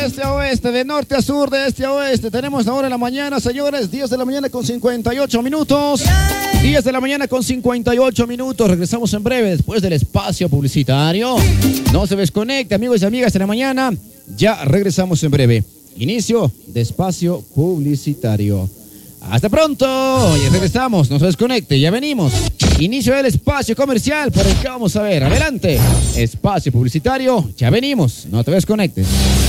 este a oeste, de norte a sur, de este a oeste. Tenemos ahora en la mañana, señores, 10 de la mañana con 58 minutos. 10 de la mañana con 58 minutos. Regresamos en breve después del espacio publicitario. No se desconecte, amigos y amigas, en la mañana. Ya regresamos en breve. Inicio de espacio publicitario. Hasta pronto. Ya regresamos, no se desconecte, ya venimos. Inicio del espacio comercial por el que vamos a ver. Adelante. Espacio publicitario, ya venimos, no te desconectes.